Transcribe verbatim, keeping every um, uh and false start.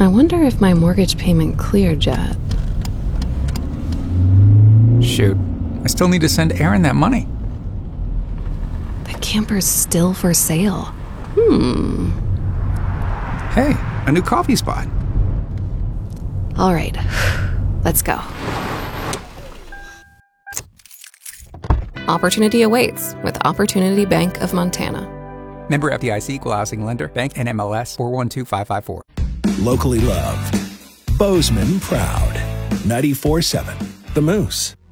I wonder if my mortgage payment cleared yet. Shoot, I still need to send Aaron that money. The camper's still for sale. Hmm. Hey, a new coffee spot. All right, let's go. Opportunity awaits with Opportunity Bank of Montana. Member F D I C, Equal Housing Lender, Bank N M L S four one two five five four. Locally loved. Bozeman proud. ninety-four seven The Moose.